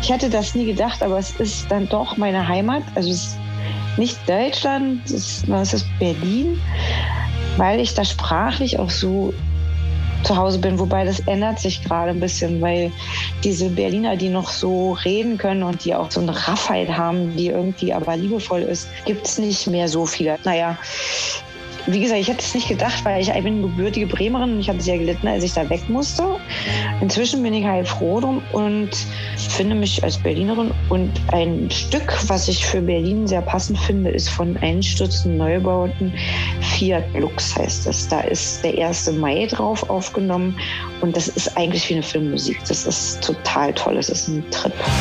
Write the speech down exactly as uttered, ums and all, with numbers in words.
Ich hätte das nie gedacht, aber es ist dann doch meine Heimat. Also es ist nicht Deutschland, es ist, es ist Berlin, weil ich da sprachlich auch so zu Hause bin. Wobei das ändert sich gerade ein bisschen, weil diese Berliner, die noch so reden können und die auch so eine Raffheit haben, die irgendwie aber liebevoll ist, gibt es nicht mehr so viele. Naja, wie gesagt, ich hätte es nicht gedacht, weil ich, ich bin gebürtige Bremerin und ich habe sehr gelitten, als ich da weg musste. Inzwischen bin ich halt froh drum und finde mich als Berlinerin. Und ein Stück, was ich für Berlin sehr passend finde, ist von einstürzenden Neubauten. Fiat Lux heißt es. Da ist der erste Mai drauf aufgenommen und das ist eigentlich wie eine Filmmusik. Das ist total toll. Es ist ein Trip.